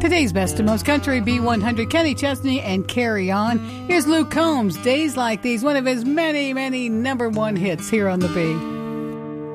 Today's best and most country, B100, Kenny Chesney and Carry On. Here's Luke Combs, Days Like These, one of his many, many number one hits here on the B.